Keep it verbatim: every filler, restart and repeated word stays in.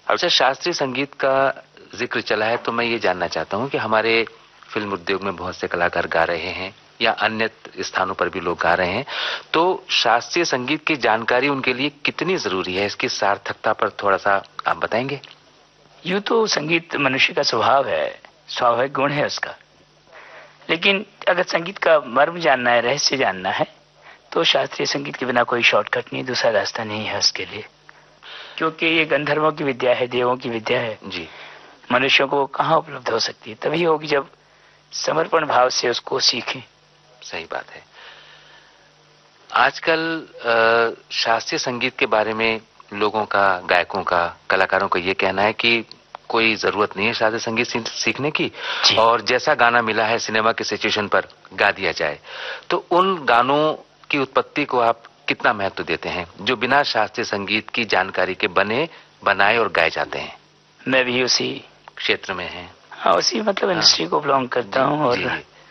अच्छा, शास्त्रीय संगीत का जिक्र चला है तो मैं ये जानना चाहता हूँ कि हमारे फिल्म उद्योग में बहुत से कलाकार गा रहे हैं या अन्य स्थानों पर भी लोग गा रहे हैं, तो शास्त्रीय संगीत की जानकारी उनके लिए कितनी जरूरी है, इसकी सार्थकता पर थोड़ा सा आप बताएंगे? यूं तो संगीत मनुष्य का स्वभाव है, स्वाभाविक गुण है उसका, लेकिन अगर संगीत का मर्म जानना है, रहस्य जानना है, तो शास्त्रीय संगीत के बिना कोई शॉर्टकट नहीं, दूसरा रास्ता नहीं है उसके लिए, क्योंकि ये गंधर्वों की विद्या है, देवों की विद्या है जी। मनुष्यों को कहाँ उपलब्ध हो सकती है? तभी होगी जब समर्पण भाव से उसको सीखें। सही बात है। आजकल शास्त्रीय संगीत के बारे में लोगों का, गायकों का, कलाकारों का ये कहना है कि कोई जरूरत नहीं है शास्त्रीय संगीत सीखने की, और जैसा गाना मिला है सिनेमा के सिचुएशन पर गा दिया जाए। तो उन गानों की उत्पत्ति को आप कितना महत्व देते हैं जो बिना शास्त्रीय संगीत की जानकारी के बने, बनाए और गाए जाते हैं? मैं भी उसी क्षेत्र में है। हाँ, उसी मतलब इंडस्ट्री को बिलोंग करता हूँ, और